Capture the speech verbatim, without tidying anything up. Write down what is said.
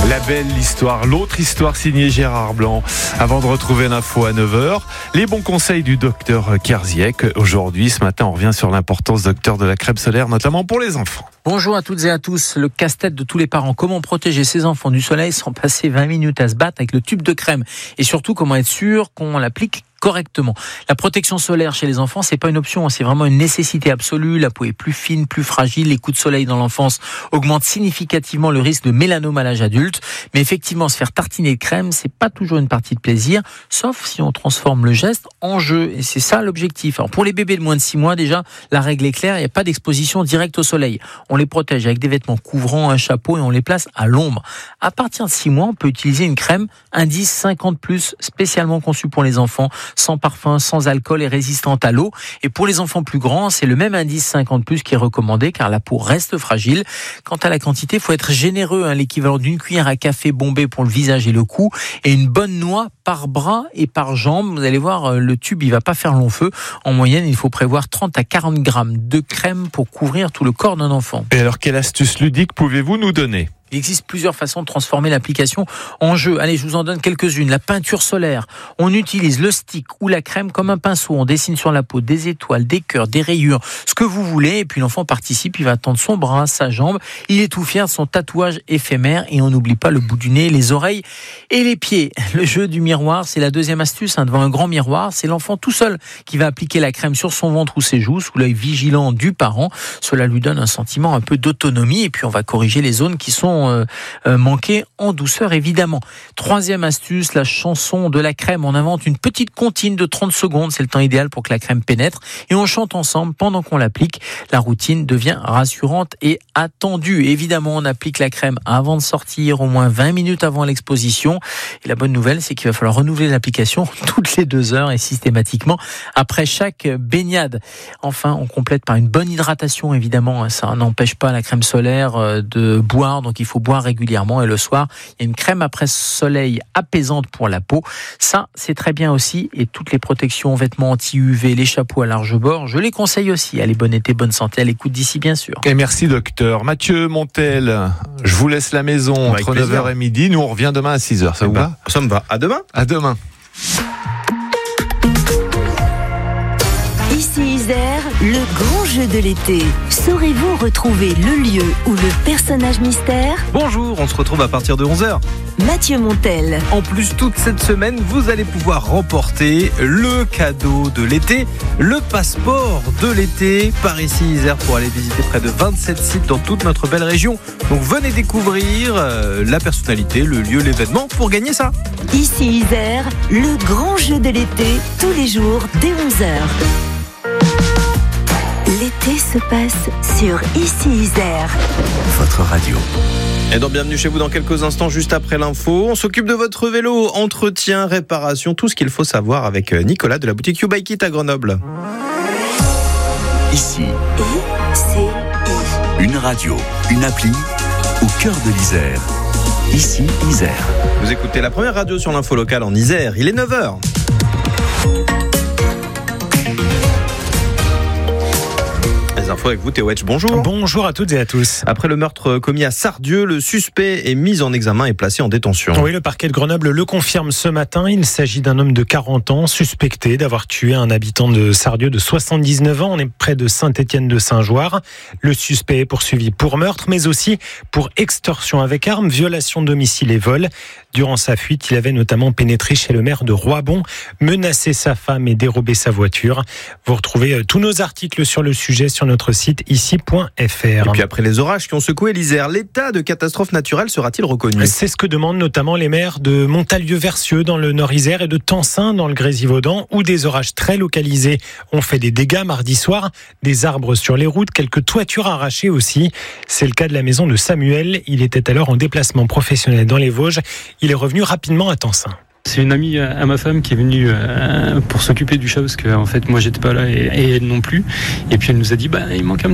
La belle histoire, l'autre histoire signée Gérard Blanc. Avant de retrouver l'info à neuf heures, les bons conseils du docteur Kerziek. Aujourd'hui, ce matin, on revient sur l'importance, docteur, de la crème solaire, notamment pour les enfants. Bonjour à toutes et à tous. Le casse-tête de tous les parents. Comment protéger ses enfants du soleil sans passer vingt minutes à se battre avec le tube de crème? Et surtout, comment être sûr qu'on l'applique correctement. La protection solaire chez les enfants, c'est pas une option, c'est vraiment une nécessité absolue. La peau est plus fine, plus fragile. Les coups de soleil dans l'enfance augmentent significativement le risque de mélanome à l'âge adulte. Mais effectivement, se faire tartiner de crème, c'est pas toujours une partie de plaisir, sauf si on transforme le geste en jeu. Et c'est ça l'objectif. Alors pour les bébés de moins de six mois, déjà, la règle est claire, il n'y a pas d'exposition directe au soleil. On les protège avec des vêtements couvrants, un chapeau et on les place à l'ombre. À partir de six mois, on peut utiliser une crème indice cinquante plus, spécialement conçue pour les enfants, sans parfum, sans alcool et résistante à l'eau. Et pour les enfants plus grands, c'est le même indice cinquante plus qui est recommandé car la peau reste fragile. Quant à la quantité, il faut être généreux, hein, l'équivalent d'une cuillère à café bombée pour le visage et le cou et une bonne noix par bras et par jambe. Vous allez voir, le tube, il va pas faire long feu. En moyenne, il faut prévoir trente à quarante grammes de crème pour couvrir tout le corps d'un enfant. Et alors, quelle astuce ludique pouvez-vous nous donner ? Il existe plusieurs façons de transformer l'application en jeu. Allez, je vous en donne quelques-unes. La peinture solaire. On utilise le stick ou la crème comme un pinceau. On dessine sur la peau des étoiles, des cœurs, des rayures, ce que vous voulez. Et puis l'enfant participe, il va tendre son bras, sa jambe. Il est tout fier de son tatouage éphémère. Et on n'oublie pas le bout du nez, les oreilles et les pieds. Le jeu du miroir, c'est la deuxième astuce. Hein, devant un grand miroir, c'est l'enfant tout seul qui va appliquer la crème sur son ventre ou ses joues, sous l'œil vigilant du parent. Cela lui donne un sentiment un peu d'autonomie. Et puis on va corriger les zones qui sont Euh, euh, manquer en douceur évidemment. Troisième astuce, la chanson de la crème. On invente une petite comptine de trente secondes, c'est le temps idéal pour que la crème pénètre et on chante ensemble pendant qu'on l'applique. La routine devient rassurante et attendue. Évidemment, on applique la crème avant de sortir, au moins vingt minutes avant l'exposition. Et la bonne nouvelle, c'est qu'il va falloir renouveler l'application toutes les deux heures et systématiquement après chaque baignade. Enfin, on complète par une bonne hydratation évidemment. Ça n'empêche pas la crème solaire de boire, donc il faut boire régulièrement. Et le soir, il y a une crème après soleil apaisante pour la peau. Ça, c'est très bien aussi. Et toutes les protections, vêtements anti-U V, les chapeaux à large bord, je les conseille aussi. Allez, bon été, bonne santé à l'écoute d'ici, bien sûr. Et merci, docteur. Mathieu Montel, je vous laisse la maison Avec entre plaisir. neuf heures et midi. Nous, on revient demain à six heures. Ça vous bah, va ? Ça me va. À demain. À demain. Ici Isère, le grand jeu de l'été. Saurez-vous retrouver le lieu ou le personnage mystère? Bonjour, on se retrouve à partir de onze heures. Mathieu Montel. En plus, toute cette semaine, vous allez pouvoir remporter le cadeau de l'été, le passeport de l'été par ici Isère pour aller visiter près de vingt-sept sites dans toute notre belle région. Donc venez découvrir euh, la personnalité, le lieu, l'événement pour gagner ça. Ici Isère, le grand jeu de l'été, tous les jours dès onze heures. L'été se passe sur Ici Isère. Votre radio. Et donc bienvenue chez vous dans quelques instants, juste après l'info. On s'occupe de votre vélo, entretien, réparation, tout ce qu'il faut savoir avec Nicolas de la boutique YouBike It à Grenoble. Ici, I C I. une radio, une appli au cœur de l'Isère. Ici, Isère. Vous écoutez la première radio sur l'info locale en Isère. Il est neuf heures. Les infos avec vous, Théo Etch, bonjour. Bonjour à toutes et à tous. Après le meurtre commis à Sardieu, le suspect est mis en examen et placé en détention. Oui, le parquet de Grenoble le confirme ce matin. Il s'agit d'un homme de quarante ans, suspecté d'avoir tué un habitant de Sardieu de soixante-dix-neuf ans. On est près de Saint-Étienne-de-Saint-Joire. Le suspect est poursuivi pour meurtre, mais aussi pour extorsion avec arme, violation de domicile et vol. Durant sa fuite, il avait notamment pénétré chez le maire de Roibon, menacé sa femme et dérobé sa voiture. Vous retrouvez tous nos articles sur le sujet sur notre site ici point f r. Et puis après les orages qui ont secoué l'Isère, l'état de catastrophe naturelle sera-t-il reconnu ? C'est ce que demandent notamment les maires de Montalieu-Versieux dans le Nord-Isère et de Tencin dans le Grésivaudan, où des orages très localisés ont fait des dégâts mardi soir, des arbres sur les routes, quelques toitures arrachées aussi. C'est le cas de la maison de Samuel. Il était alors en déplacement professionnel dans les Vosges. Il est revenu rapidement à Tencin. C'est une amie à ma femme qui est venue pour s'occuper du chat parce que en fait moi j'étais pas là et elle non plus. Et puis elle nous a dit bah il manque un